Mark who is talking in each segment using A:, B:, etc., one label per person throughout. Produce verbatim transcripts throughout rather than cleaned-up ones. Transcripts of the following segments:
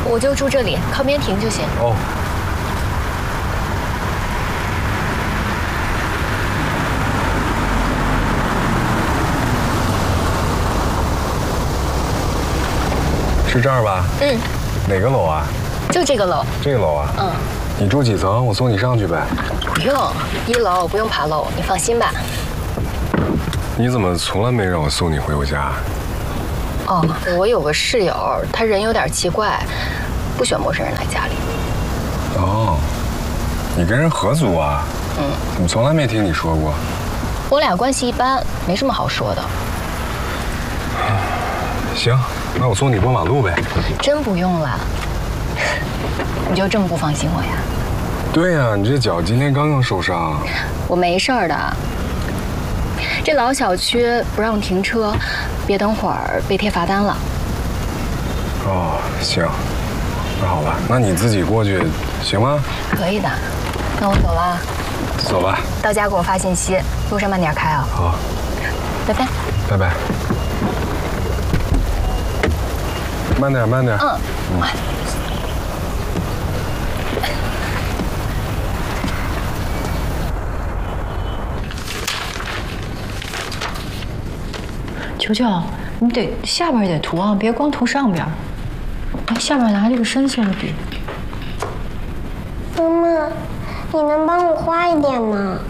A: 我就住这里，靠边停就行。
B: 哦。是这儿吧？嗯。哪个楼啊？
A: 就这个楼。
B: 这个楼啊？
A: 嗯。
B: 你住几层？我送你上去呗。
A: 不用，一楼不用爬楼，你放心吧。
B: 你怎么从来没让我送你回我家？
A: 哦，我有个室友，他人有点奇怪，不喜欢陌生人来家里。
B: 哦，你跟人合租啊？嗯。怎么从来没听你说过？
A: 我俩关系一般，没什么好说的。
B: 行，那我送你过马路呗。
A: 真不用了。你就这么不放心我呀？
B: 对呀，你这脚今天刚刚受伤。
A: 我没事儿的。这老小区不让停车，别等会儿被贴罚单了。
B: 哦，行，那好吧，那你自己过去行吗？
A: 可以的，那我走了。
B: 走吧。
A: 到家给我发信息，路上慢点开啊。
B: 好，
A: 拜拜。
B: 拜拜。慢点，慢点。嗯。嗯。
C: 球球，你得下边也得涂啊，别光涂上边。下边拿这个深色的笔。
D: 妈妈，你能帮我画一点吗？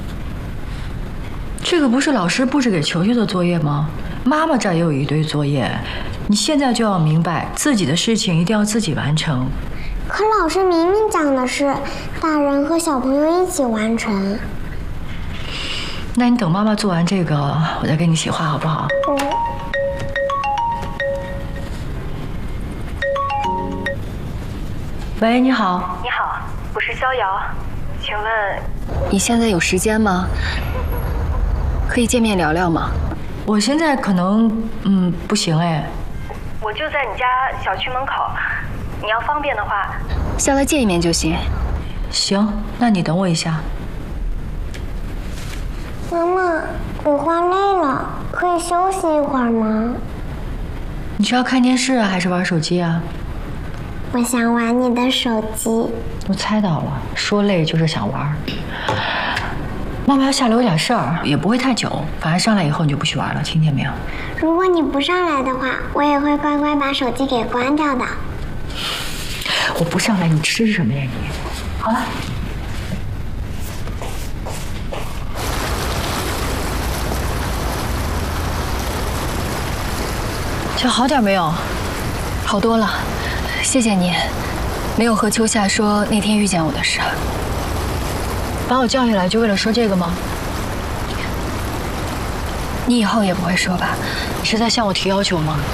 C: 这个不是老师布置给球球的作业吗？妈妈这儿也有一堆作业，你现在就要明白，自己的事情一定要自己完成。
D: 可老师明明讲的是大人和小朋友一起完成。
C: 那你等妈妈做完这个，我再给你一起画，好不好？嗯。喂，你好。
A: 你好，我是逍遥，请问你现在有时间吗？可以见面聊聊吗？
C: 我现在可能嗯不行哎。
A: 我就在你家小区门口，你要方便的话，下来见一面就行。
C: 行，那你等我一下。
D: 妈妈，我画累了，可以休息一会儿吗？
C: 你是要看电视啊，还是玩手机啊？
D: 我想玩你的手机。
C: 我猜到了，说累就是想玩。妈妈要下楼有点事儿，也不会太久，反正上来以后你就不许玩了，听见没有？
D: 如果你不上来的话，我也会乖乖把手机给关掉的。
C: 我不上来，你吃什么呀你？好了。这好点没有？
A: 好多了，谢谢你，没有和秋夏说那天遇见我的事。
C: 把我叫下来就为了说这个吗？
A: 你以后也不会说吧？
C: 你是在向我提要求吗？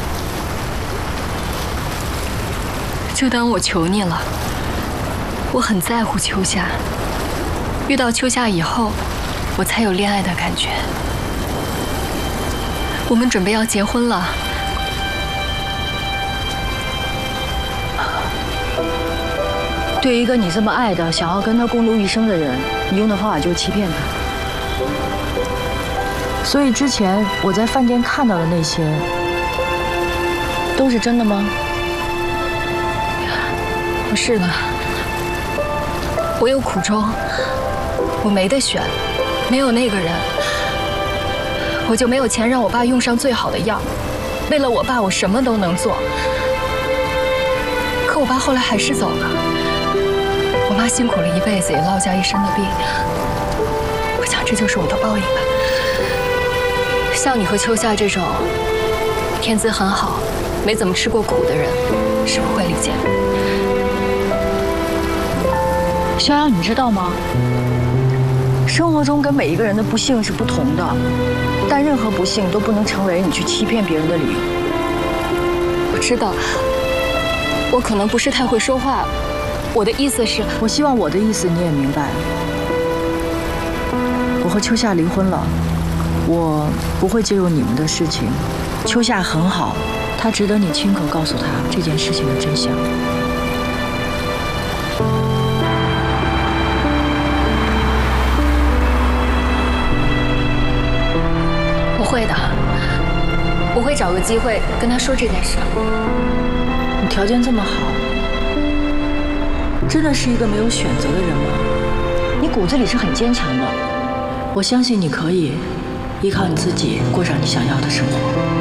A: 就当我求你了。我很在乎秋夏，遇到秋夏以后，我才有恋爱的感觉。我们准备要结婚了。
C: 对一个你这么爱的、想要跟他共度一生的人，你用的方法就是欺骗他。所以之前我在饭店看到的那些，都是真的吗？
A: 不是的，我有苦衷，我没得选，没有那个人，我就没有钱让我爸用上最好的药。为了我爸，我什么都能做。可我爸后来还是走了。我妈辛苦了一辈子，也落下一身的病。我想这就是我的报应吧。像你和秋夏这种天资很好、没怎么吃过苦的人，是不会理解的。
C: 逍遥，你知道吗？生活中跟每一个人的不幸是不同的，但任何不幸都不能成为你去欺骗别人的理由。
A: 我知道，我可能不是太会说话。我的意思是，
C: 我希望我的意思你也明白。我和秋夏离婚了，我不会介入你们的事情。秋夏很好，她值得你亲口告诉她这件事情的真相。
A: 我会的，我会找个机会跟她说这件事。
C: 你条件这么好，真的是一个没有选择的人吗？你骨子里是很坚强的，我相信你可以依靠你自己过上你想要的生活。